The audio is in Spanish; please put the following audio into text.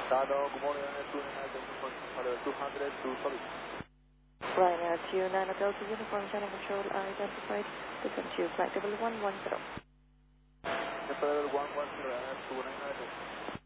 Shadow, good morning, level 200 to solid. Ryanair 29 Hotel to Uniform Channel Control are identified. Listen to flight level 110. Level 110, Ryanair 29 Hotel.